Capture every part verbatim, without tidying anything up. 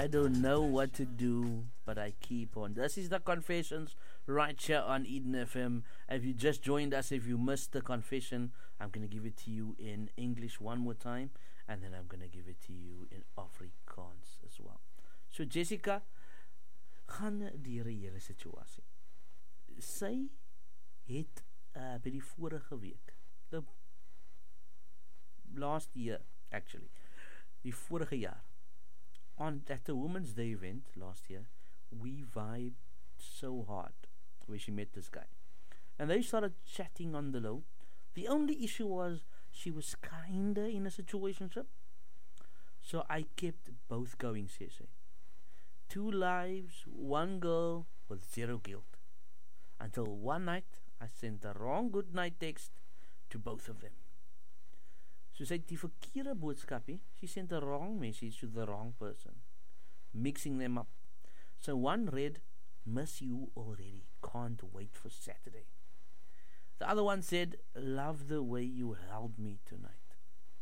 I don't know what to do, but I keep on. This is the confessions right here on Eden F M. If you just joined us, if you missed the confession, I'm going to give it to you in English one more time, and then I'm going to give it to you in Afrikaans as well. So Jessica, gaan deur die hele situasie. Sy het uh, by die vorige week, the last year actually, die vorige jaar, on at the Women's Day event last year, we vibed so hard where she met this guy. And they started chatting on the low. The only issue was she was kinda in a situationship. So I kept both going, says she. Two lives, one girl with zero guilt. Until one night, I sent the wrong good night text to both of them. So sy het die verkeerde boodskapie, she sent the wrong message to the wrong person, mixing them up. So one read, miss you already, can't wait for Saturday. The other one said, love the way you held me tonight.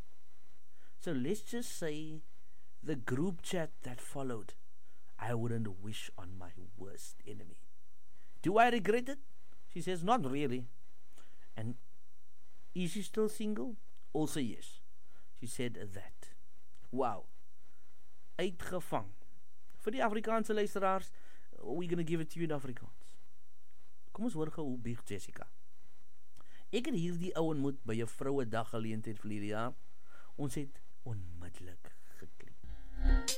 So let's just say the group chat that followed, I wouldn't wish on my worst enemy. Do I regret it? She says, not really. And is she still single? Also yes. She said that. Wow. Uitgevang. Vir die Afrikaanse luisteraars, we're gonna give it to you in Afrikaans. Kom ons hoor gou hoe bieg Jessica. Ek het hierdie ou ontmoet by 'n vroue dag geleentheid verlede jaar. Ons het onmiddellik geklik.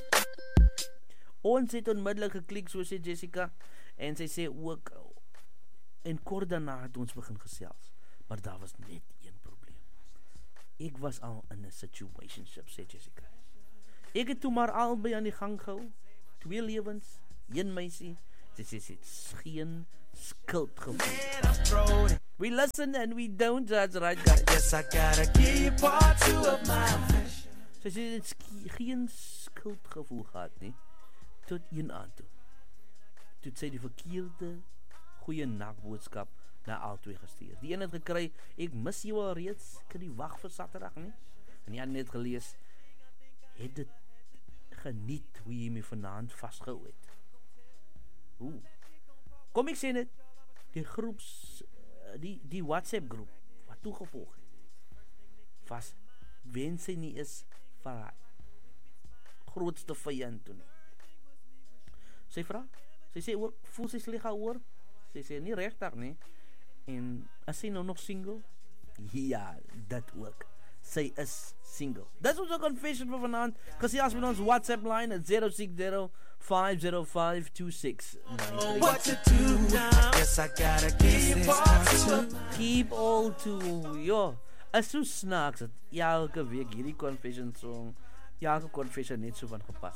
Ons het onmiddellik geklik, so sê Jessica, en sy sê ook, en kort daarna het ons begin gesels, maar daar was net een probleem. Ek was al in 'n situationship, sê Jessica. Ek het toe maar albei aan die gang gehou, twee lewens, een meisie, sy sê sy het geen skuldgevoel. We listen and we don't judge, right guys? Yes, I gotta keep part two of my fish. Sy sê sy het geen skuldgevoel gehad nie, tot een aan toe. Toe sy die verkeerde goeie nakboodskap na al twee gestuur. Die een het gekry, ek mis jou al reeds, ek kan nie wag vir Saterdag nie. En die ander het gelees, het dit geniet hoe jy my vanaand vastgehou het. Oeh. Kom ek sê net, die groeps, die, die WhatsApp groep, wat toegevolg het, was, wens sy nie is vir haar grootste vyand toe nie. Sy vraag, sy sê ook, voel sy sleg oor? Sy sê nie regtig nie. En is sy nou nog single? Ja, dit ook. Sy is single. Dis ons confession vir vanaand. Gesels met ons WhatsApp line at zero six zero, five zero five, two six nine three. What to do now? Yes, I gotta keep part two. Keep all to, yo. Is so snaaks dat elke week hierdie confession song, elke confession net so van gepas.